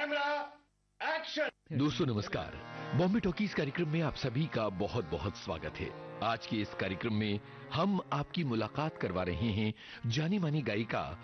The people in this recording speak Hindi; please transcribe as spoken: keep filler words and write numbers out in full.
Camera action. दोस्तों नमस्कार, बॉम्बे टॉकीज कार्यक्रम में आप सभी का बहुत बहुत स्वागत है। आज के इस कार्यक्रम में हम आपकी मुलाकात करवा रहे हैं जानी मानी गायिका